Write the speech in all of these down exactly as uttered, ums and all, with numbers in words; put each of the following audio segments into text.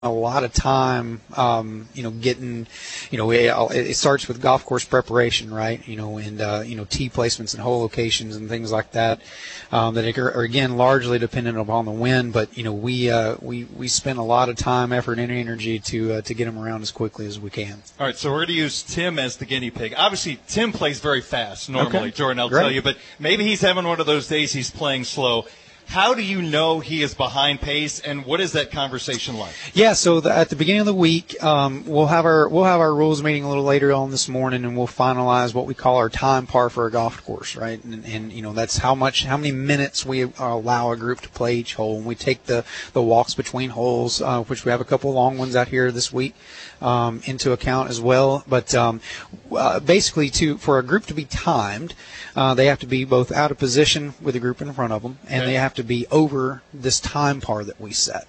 a lot of time, um, you know, getting, you know, it, it starts with golf course preparation, right? You know, and, uh, you know, tee placements and hole locations and things like that, um, that are, are, again, largely dependent upon the wind. But, you know, we, uh, we, we spend a lot of time, effort, and energy to, uh, to get them around as quickly as we can. All right. So we're going to use Tim as the guinea pig. Obviously, Tim plays very fast normally, okay. Jordan, I'll Great. tell you, but maybe he's having one of those days he's playing slow. How do you know he is behind pace, and what is that conversation like? Yeah, so the, at the beginning of the week, um, we'll have our we'll have our rules meeting a little later on this morning, and we'll finalize what we call our time par for a golf course, right? And, and you know that's how much how many minutes we allow a group to play each hole. And we take the the walks between holes, uh, which we have a couple of long ones out here this week, um, into account as well. But um, uh, basically, to for a group to be timed, uh, they have to be both out of position with the group in front of them, and okay. they have to be over this time par that we set.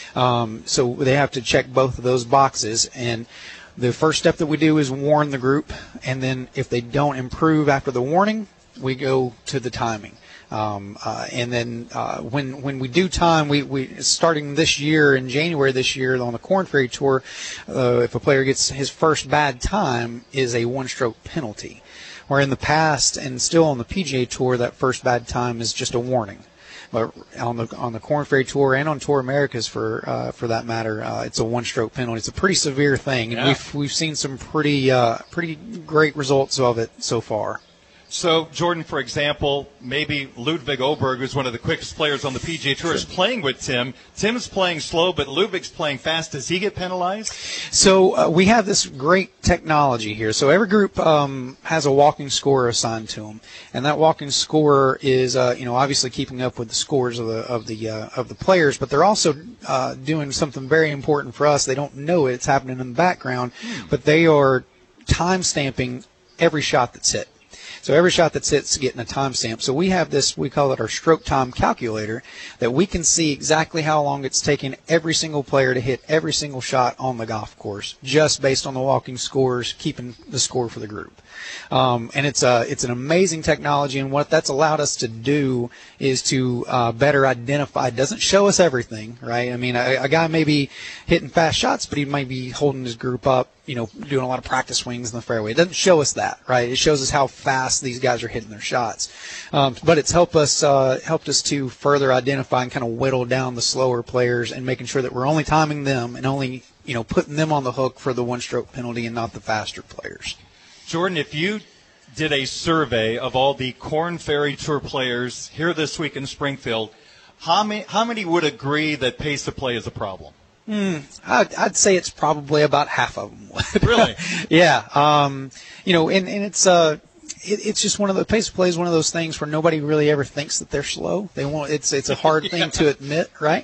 Um, so they have to check both of those boxes. And the first step that we do is warn the group. And then if they don't improve after the warning, we go to the timing. Um, uh, and then uh, when when we do time, we, we starting this year in January this year on the Korn Ferry Tour, uh, if a player gets his first bad time, is a one-stroke penalty. Where in the past and still on the P G A Tour, that first bad time is just a warning. But on the on the Korn Ferry Tour and on Tour Americas for uh, for that matter, uh, it's a one-stroke penalty. It's a pretty severe thing, and yeah. we've we've seen some pretty uh, pretty great results of it so far. So, Jordan, for example, maybe Ludwig Oberg, who's one of the quickest players on the P G A Tour, is playing with Tim. Tim's playing slow, but Ludwig's playing fast. Does he get penalized? So uh, we have this great technology here. So every group um, has a walking scorer assigned to them, and that walking scorer is, uh, you know, obviously keeping up with the scores of the of the uh, of the players, but they're also uh, doing something very important for us. They don't know it's happening in the background, hmm. but they are time stamping every shot that's hit. So every shot that's hit's getting a timestamp. So we have this, we call it our stroke time calculator, that we can see exactly how long it's taken every single player to hit every single shot on the golf course, just based on the walking scores, keeping the score for the group. Um, and it's a, it's an amazing technology, and what that's allowed us to do is to uh, better identify. It doesn't show us everything, right? I mean, a, a guy may be hitting fast shots, but he might be holding his group up, you know, doing a lot of practice swings in the fairway. It doesn't show us that, right? It shows us how fast these guys are hitting their shots. Um, but it's helped us uh, helped us to further identify and kind of whittle down the slower players and making sure that we're only timing them and only, you know, putting them on the hook for the one-stroke penalty and not the faster players. Jordan, if you did a survey of all the Korn Ferry Tour players here this week in Springfield, how many, how many would agree that pace of play is a problem? Mm, I'd, I'd say it's probably about half of them would. Really? Yeah. Um, you know, and, and it's uh, it, it's just one of the pace of play is one of those things where nobody really ever thinks that they're slow. They won't. It's it's a hard yeah. thing to admit, right?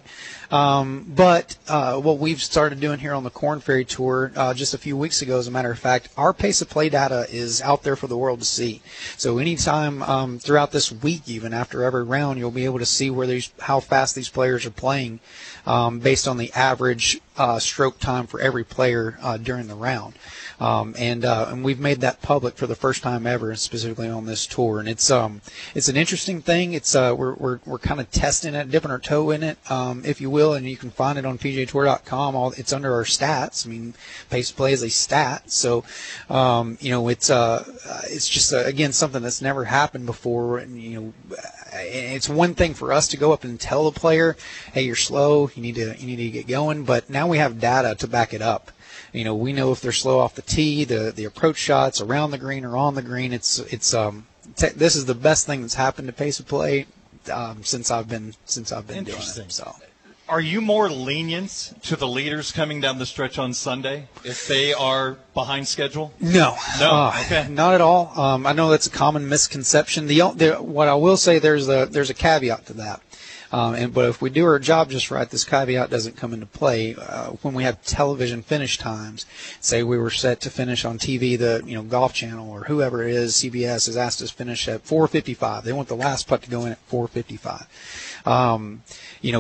Um, but uh, what we've started doing here on the Korn Ferry Tour uh, just a few weeks ago, as a matter of fact, our pace of play data is out there for the world to see. So anytime um, throughout this week, even after every round, you'll be able to see where these, how fast these players are playing um, based on the average uh, stroke time for every player uh, during the round. Um, and uh, and we've made that public for the first time ever, specifically on this tour. And it's um it's an interesting thing. It's uh we're we're we're kind of testing it, dipping our toe in it, um, if you will. And you can find it on P G A Tour dot com. All it's under our stats. I mean, pace of play is a stat, so um you know it's uh it's just uh, again something that's never happened before. And you know, it's one thing for us to go up and tell the player, hey, you're slow, you need to you need to get going. But now we have data to back it up. You know, we know if they're slow off the tee, the the approach shots around the green or on the green. It's it's um te- this is the best thing that's happened to pace of play um, since I've been since I've been doing it. So, are you more lenient to the leaders coming down the stretch on Sunday if they are behind schedule? No, no, uh, okay, not at all. Um, I know that's a common misconception. The, the what I will say there's a there's a caveat to that. Um, and but if we do our job just right, this caveat doesn't come into play. Uh, when we have television finish times, say we were set to finish on T V, the you know Golf Channel or whoever it is, C B S has asked us to finish at four fifty-five. They want the last putt to go in at four fifty-five. Um, you know,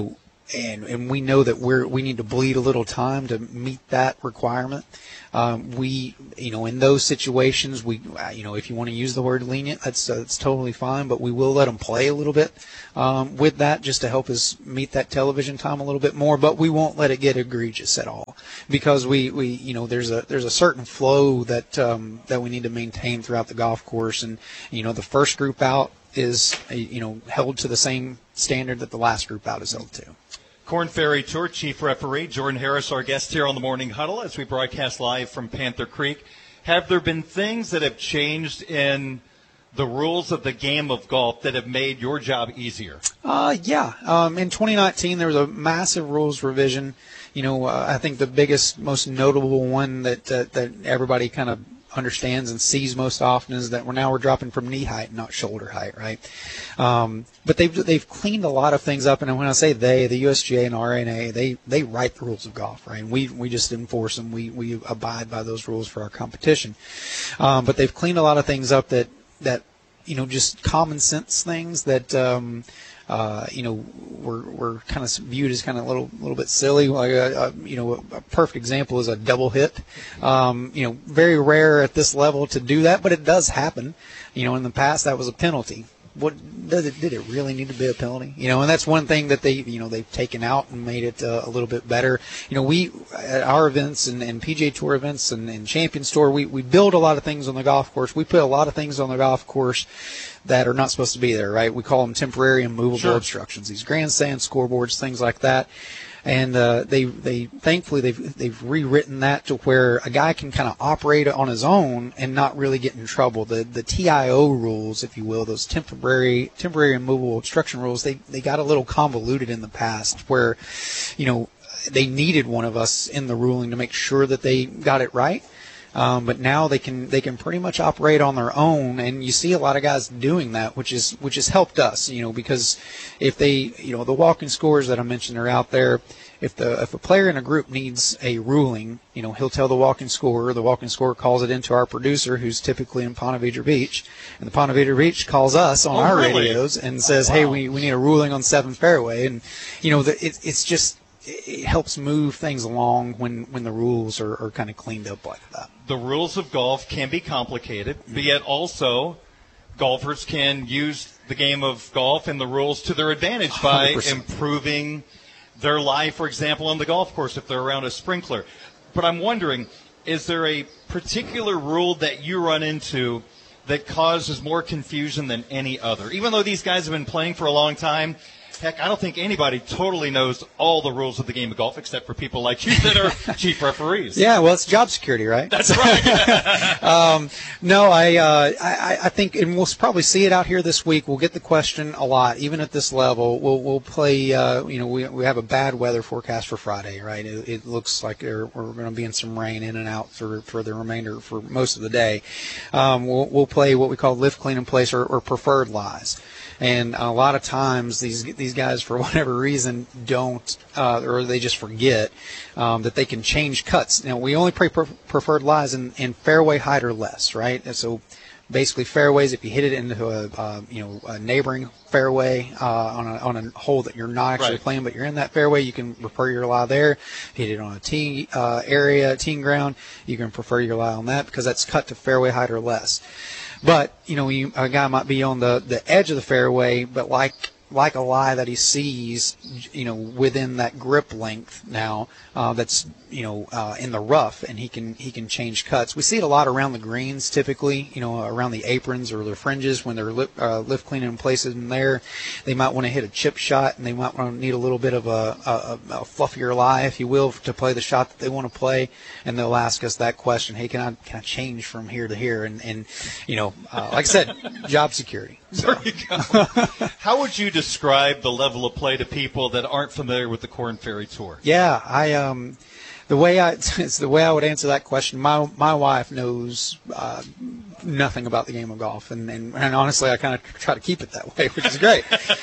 and and we know that we're we need to bleed a little time to meet that requirement. Um, we, you know, in those situations, we, you know, if you want to use the word lenient, that's uh, that's totally fine. But we will let them play a little bit um, with that, just to help us meet that television time a little bit more. But we won't let it get egregious at all, because we, we you know, there's a there's a certain flow that um, that we need to maintain throughout the golf course, and you know, the first group out is, you know, held to the same standard that the last group out is held to. Korn Ferry Tour Chief Referee Jordan Harris, our guest here on the Morning Huddle as we broadcast live from Panther Creek. Have there been things that have changed in the rules of the game of golf that have made your job easier? Uh, yeah. Um, in twenty nineteen, there was a massive rules revision. You know, uh, I think the biggest, most notable one that uh, that everybody kind of understands and sees most often is that we're now we're dropping from knee height, not shoulder height, right? Um, but they've they've cleaned a lot of things up, and when I say they, the U S G A and R A N A, they they write the rules of golf, right? And we we just enforce them. We we abide by those rules for our competition. Um, but they've cleaned a lot of things up that that you know, just common sense things that um, uh, you know were were kind of viewed as kind of a little little bit silly. Like a, a, you know, a perfect example is a double hit. Um, you know, very rare at this level to do that, but it does happen. You know, in the past that was a penalty. What does it? Did it really need to be a penalty? You know, and that's one thing that they, you know, they've taken out and made it uh, a little bit better. You know, we at our events and, and P G A Tour events and, and Champions Tour, we we build a lot of things on the golf course. We put a lot of things on the golf course that are not supposed to be there, right? We call them temporary and movable Sure. obstructions. These grandstand scoreboards, things like that. And uh, they, they thankfully they've they've rewritten that to where a guy can kind of operate on his own and not really get in trouble. The the T I O rules, if you will, those temporary temporary and movable obstruction rules, they they got a little convoluted in the past, where, you know, they needed one of us in the ruling to make sure that they got it right. Um, but now they can they can pretty much operate on their own, and you see a lot of guys doing that, which is which has helped us, you know, because if they, you know, the walking scores that I mentioned are out there. If the if a player in a group needs a ruling, you know, he'll tell the walking scorer. The walking scorer calls it into our producer, who's typically in Ponte Vedra Beach, and the Ponte Vedra Beach calls us on oh, our really? radios and says, oh, wow. "Hey, we we need a ruling on seventh fairway," and you know, the, it, it's just. It helps move things along when, when the rules are, are kind of cleaned up like that. The rules of golf can be complicated, but yet also golfers can use the game of golf and the rules to their advantage by one hundred percent improving their life, for example, on the golf course if they're around a sprinkler. But I'm wondering, is there a particular rule that you run into that causes more confusion than any other? Even though these guys have been playing for a long time, heck, I don't think anybody totally knows all the rules of the game of golf except for people like you that are chief referees. Yeah, well, it's job security, right? That's right. um, no, I, uh, I I think, and we'll probably see it out here this week. We'll get the question a lot, even at this level. We'll we'll play. Uh, you know, we we have a bad weather forecast for Friday, right? It, it looks like there, we're going to be in some rain in and out for for the remainder for most of the day. Um, we'll we'll play what we call lift, clean, and place, or, or preferred lies. And a lot of times these these guys, for whatever reason, don't, uh, or they just forget um, that they can change cuts. Now, we only play pre- preferred lies in, in fairway height or less, right? And so basically fairways, if you hit it into a, uh, you know, a neighboring fairway uh, on, a, on a hole that you're not actually right. playing, but you're in that fairway, you can prefer your lie there. If you hit it on a tee uh, area, teeing ground, you can prefer your lie on that because that's cut to fairway height or less. But, you know, you, a guy might be on the, the edge of the fairway, but like like a lie that he sees, you know, within that grip length now, uh, that's, you know, uh, in the rough, and he can he can change cuts. We see it a lot around the greens, typically, you know, around the aprons or the fringes when they're lip, uh, lift cleaning in places in there. They might want to hit a chip shot, and they might want to need a little bit of a, a, a fluffier lie, if you will, to play the shot that they want to play, and they'll ask us that question: Hey, can I can I change from here to here? And and you know, uh, like I said, job security. So. There you go. How would you describe the level of play to people that aren't familiar with the Korn Ferry Tour? Yeah, I um, the way I it's the way I would answer that question. My my wife knows uh, nothing about the game of golf, and and, and honestly, I kind of try to keep it that way, which is great.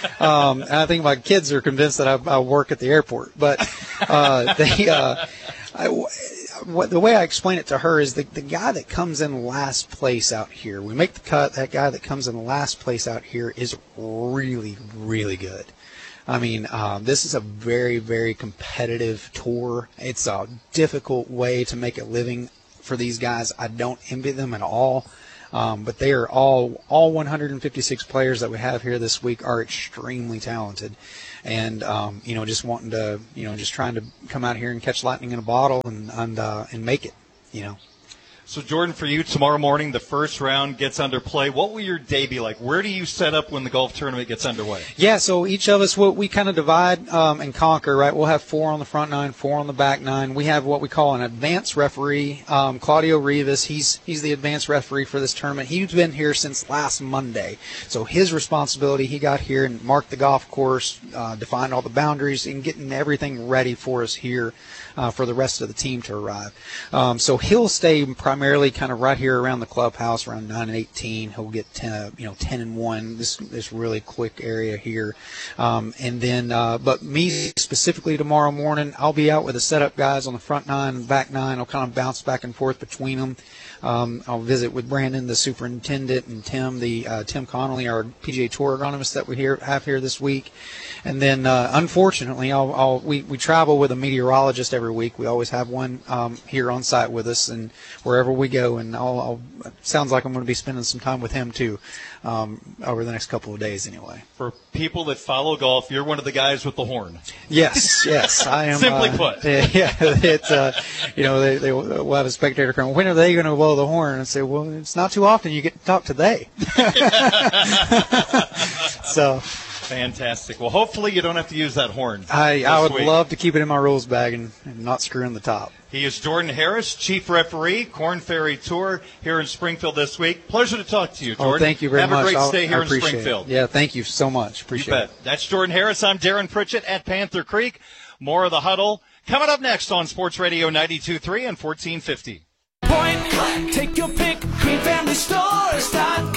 um, and I think my kids are convinced that I, I work at the airport, but uh, they. Uh, I, What, the way I explain it to her is the, the guy that comes in last place out here, we make the cut, that guy that comes in last place out here is really, really good. I mean, uh, this is a very, very competitive tour. It's a difficult way to make a living for these guys. I don't envy them at all. Um, but they are all, all one hundred fifty-six players that we have here this week are extremely talented. And, um, you know, just wanting to, you know, just trying to come out here and catch lightning in a bottle and, and, uh, and make it, you know. So, Jordan, for you, tomorrow morning, the first round gets under play. What will your day be like? Where do you set up when the golf tournament gets underway? Yeah, so each of us, we, we kind of divide um, and conquer, right? We'll have four on the front nine, four on the back nine. We have what we call an advanced referee, um, Claudio Rivas. He's he's the advanced referee for this tournament. He's been here since last Monday. So his responsibility, he got here and marked the golf course, uh, defined all the boundaries, and getting everything ready for us here uh, for the rest of the team to arrive. Um, so he'll stay primarily kind of right here around the clubhouse, around nine and eighteen. He'll get ten, you know, ten and one. This this really quick area here, um, and then, uh, but me specifically tomorrow morning, I'll be out with the setup guys on the front nine and back nine. I'll kind of bounce back and forth between them. Um, I'll visit with Brandon, the superintendent, and Tim, the uh, Tim Connolly, our P G A Tour agronomist that we here, have here this week. And then, uh, unfortunately, I'll, I'll, we we travel with a meteorologist every week. We always have one um, here on site with us, and wherever we go. And I'll, I'll it sounds like I'm going to be spending some time with him too um, over the next couple of days, anyway. For people that follow golf, you're one of the guys with the horn. Yes, yes, I am. Simply uh, put, yeah, it's uh, you know, they they will have a spectator come. When are they going to blow the horn? And say, well, it's not too often you get to talk to they. So. Fantastic. Well, hopefully you don't have to use that horn. I, I would week. love to keep it in my rules bag and, and not screw in the top. He is Jordan Harris, Chief Referee, Korn Ferry Tour here in Springfield this week. Pleasure to talk to you, Jordan. Oh, thank you very have much. Have a great I'll, stay here I in Springfield. It. Yeah, thank you so much. Appreciate you bet. it. That's Jordan Harris. I'm Darren Pritchett at Panther Creek. More of the Huddle coming up next on Sports Radio ninety-two point three and fourteen fifty. Point, take your pick, green family stores dot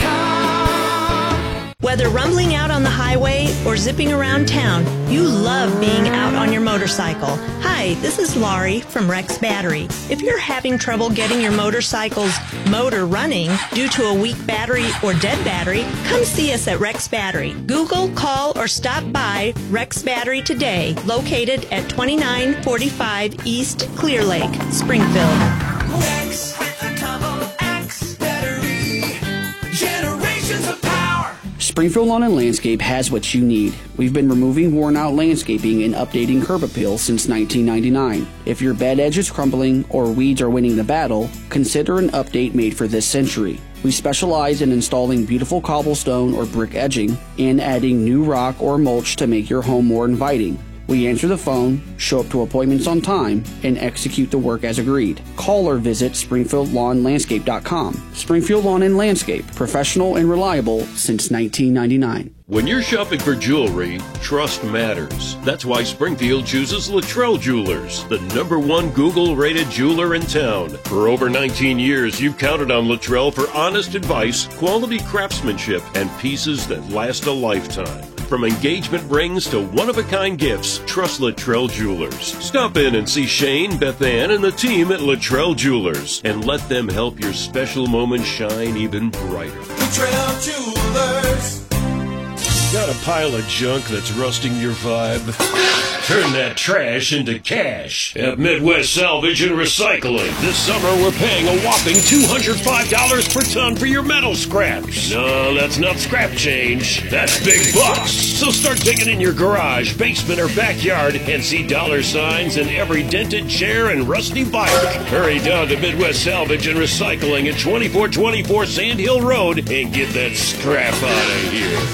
com. Whether rumbling out on the highway or zipping around town, you love being out on your motorcycle. Hi, this is Laurie from Rex Battery. If you're having trouble getting your motorcycle's motor running due to a weak battery or dead battery, come see us at Rex Battery. Google, call, or stop by Rex Battery today, located at twenty-nine forty-five East Clear Lake, Springfield. Rex, double X Battery, generations of power. Springfield Lawn and Landscape has what you need. We've been removing worn-out landscaping and updating curb appeal since nineteen ninety-nine. If your bed edge is crumbling or weeds are winning the battle, consider an update made for this century. We specialize in installing beautiful cobblestone or brick edging and adding new rock or mulch to make your home more inviting. We answer the phone, show up to appointments on time, and execute the work as agreed. Call or visit Springfield Lawn Landscape dot com. Springfield Lawn and Landscape, professional and reliable since nineteen ninety-nine. When you're shopping for jewelry, trust matters. That's why Springfield chooses Luttrell Jewelers, the number one Google-rated jeweler in town. For over nineteen years, you've counted on Luttrell for honest advice, quality craftsmanship, and pieces that last a lifetime. From engagement rings to one-of-a-kind gifts, trust Luttrell Jewelers. Stop in and see Shane, Beth Ann, and the team at Luttrell Jewelers, and let them help your special moment shine even brighter. Luttrell Jewelers. Got a pile of junk that's rusting your vibe? Turn that trash into cash at Midwest Salvage and Recycling. This summer, we're paying a whopping two hundred five dollars per ton for your metal scraps. No, that's not scrap change. That's big bucks. So start digging in your garage, basement, or backyard and see dollar signs in every dented chair and rusty bike. Hurry down to Midwest Salvage and Recycling at twenty-four twenty-four Sand Hill Road and get that scrap out of here.